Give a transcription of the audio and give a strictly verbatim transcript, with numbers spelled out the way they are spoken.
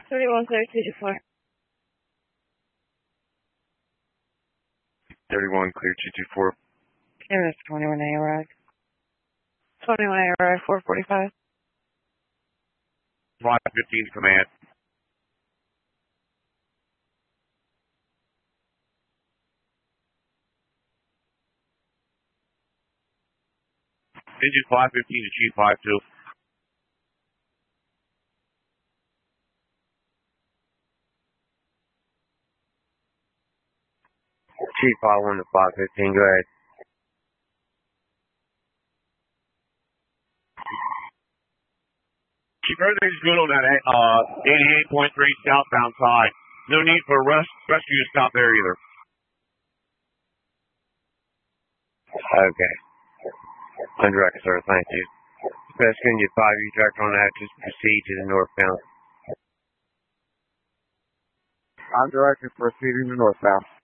thirty-one, clear two two four. thirty-one, clear two two four. Okay, that's twenty-one A R I. twenty-one A R I, four forty-five. five fifteen command. Engine five fifteen to G five two. G five one to five fifteen, go ahead. Keep everything's good on that uh, eighty-eight point three southbound side. No need for a res rescue to stop there either. Okay. On direct, sir, thank you. Best can you five U direct on that, just proceed to the northbound. I'm directed proceeding to northbound.